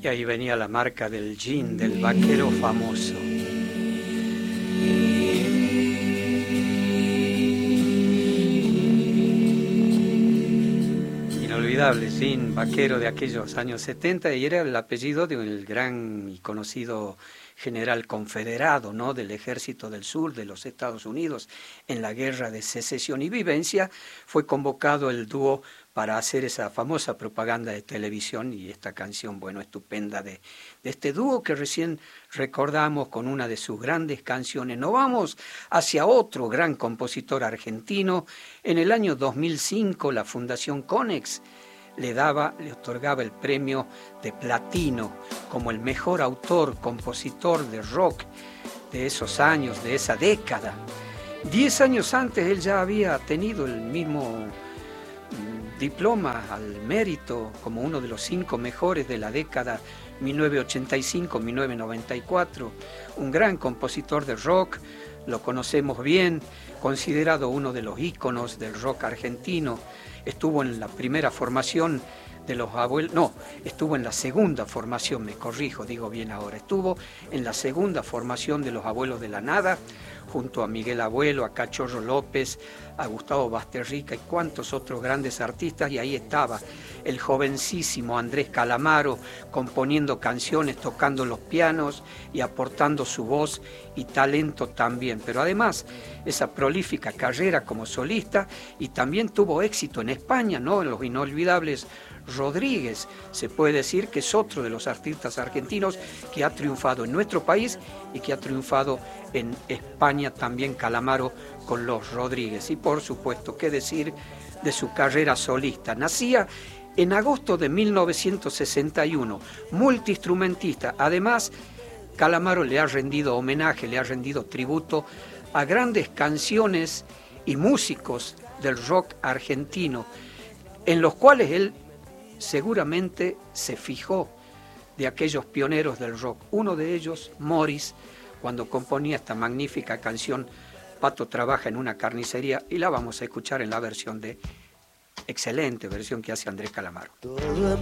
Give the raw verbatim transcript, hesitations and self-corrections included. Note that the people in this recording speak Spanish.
Y ahí venía la marca del jean, del vaquero famoso. Inolvidable jean vaquero de aquellos años setenta, y era el apellido de un gran y conocido general confederado, ¿no?, del Ejército del Sur de los Estados Unidos en la Guerra de Secesión y Vivencia. Fue convocado el dúo para hacer esa famosa propaganda de televisión, y esta canción, bueno, estupenda de, de este dúo que recién recordamos con una de sus grandes canciones. Nos vamos hacia otro gran compositor argentino. En el año dos mil cinco la Fundación Konex le daba, le otorgaba el premio de platino como el mejor autor, compositor de rock de esos años, de esa década. Diez años antes él ya había tenido el mismo diploma al mérito como uno de los cinco mejores de la década mil novecientos ochenta y cinco a mil novecientos noventa y cuatro, un gran compositor de rock, lo conocemos bien, considerado uno de los íconos del rock argentino. Estuvo en la primera formación de los abuelos, no, estuvo en la segunda formación, me corrijo, digo bien ahora, estuvo en la segunda formación de los Abuelos de la Nada, junto a Miguel Abuelo, a Cachorro López, a Gustavo Basterrica y cuantos otros grandes artistas, y ahí estaba el jovencísimo Andrés Calamaro componiendo canciones, tocando los pianos y aportando su voz y talento también, pero además esa prolífica carrera como solista, y también tuvo éxito en España, ¿no?, en los inolvidables Rodríguez. Se puede decir que es otro de los artistas argentinos que ha triunfado en nuestro país y que ha triunfado en España también, Calamaro con los Rodríguez. Y por supuesto, qué decir de su carrera solista. Nacía en agosto de mil novecientos sesenta y uno, multiinstrumentista. Además, Calamaro le ha rendido homenaje, le ha rendido tributo a grandes canciones y músicos del rock argentino, en los cuales él seguramente se fijó de aquellos pioneros del rock. Uno de ellos, Morris, cuando componía esta magnífica canción, Pato trabaja en una carnicería, y la vamos a escuchar en la versión de, excelente versión que hace Andrés Calamaro. Todo